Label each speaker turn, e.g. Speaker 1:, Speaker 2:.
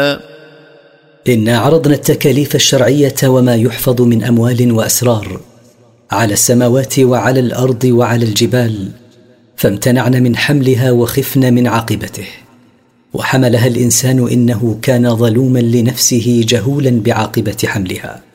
Speaker 1: إنا عرضنا التكاليف الشرعية وما يحفظ من أموال وأسرار على السماوات وعلى الأرض وعلى الجبال، فامتنعن من حملها وخفن من عاقبته. وحملها الإنسان إنه كان ظلوما لنفسه جهولا بعاقبة حملها.